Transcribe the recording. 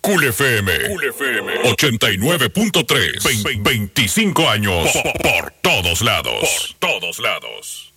Cool FM 89.3. 25 años por todos lados. Por todos lados.